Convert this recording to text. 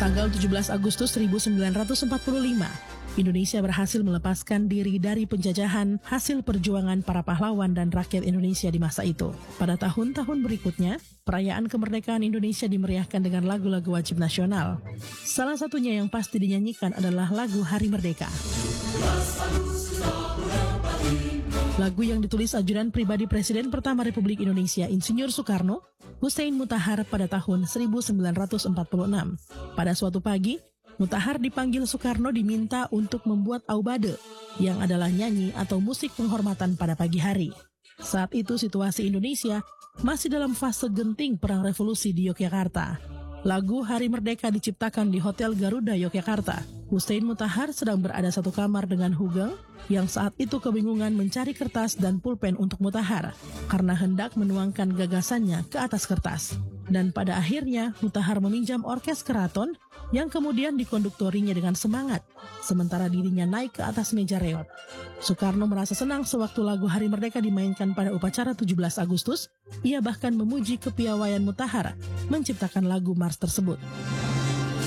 Tanggal 17 Agustus 1945, Indonesia berhasil melepaskan diri dari penjajahan hasil perjuangan para pahlawan dan rakyat Indonesia di masa itu. Pada tahun-tahun berikutnya, perayaan kemerdekaan Indonesia dimeriahkan dengan lagu-lagu wajib nasional. Salah satunya yang pasti dinyanyikan adalah lagu Hari Merdeka. Lagu yang ditulis ajudan pribadi Presiden pertama Republik Indonesia Insinyur Soekarno, Hussein Mutahar pada tahun 1946. Pada suatu pagi, Mutahar dipanggil Soekarno diminta untuk membuat aubade, yang adalah nyanyi atau musik penghormatan pada pagi hari. Saat itu situasi Indonesia masih dalam fase genting perang revolusi di Yogyakarta. Lagu Hari Merdeka diciptakan di Hotel Garuda, Yogyakarta. Hussein Mutahar sedang berada satu kamar dengan Hugeng, yang saat itu kebingungan mencari kertas dan pulpen untuk Mutahar, karena hendak menuangkan gagasannya ke atas kertas. Dan pada akhirnya, Mutahar meminjam orkes keraton yang kemudian dikonduktorinya dengan semangat, sementara dirinya naik ke atas meja reot. Soekarno merasa senang sewaktu lagu Hari Merdeka dimainkan pada upacara 17 Agustus. Ia bahkan memuji kepiawaian Mutahar menciptakan lagu Mars tersebut.